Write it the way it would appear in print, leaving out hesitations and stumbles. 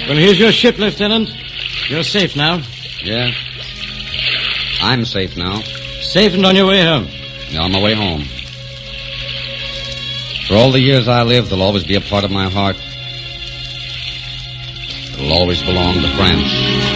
Well, here's your ship, Lieutenant. You're safe now. Yeah. I'm safe now. Safe and on your way home. Yeah, on my way home. For all the years I live, they'll always be a part of my heart. It'll always belong to France.